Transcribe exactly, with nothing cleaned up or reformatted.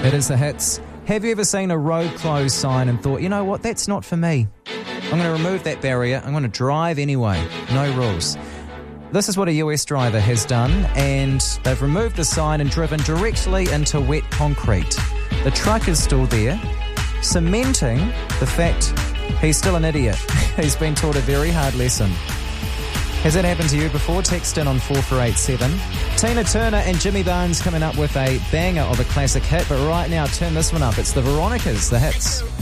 It is the hits. Have you ever seen a road closed sign and thought, you know what, that's not for me. I'm going to remove that barrier. I'm going to drive anyway. No rules. This is what a U S driver has done, and they've removed the sign and driven directly into wet concrete. The truck is still there, cementing the fact he's still an idiot. He's been taught a very hard lesson. Has that happened to you before? Text in on four four eight seven. Tina Turner and Jimmy Barnes coming up with a banger of a classic hit, but right now turn this one up. It's the Veronicas, the hits.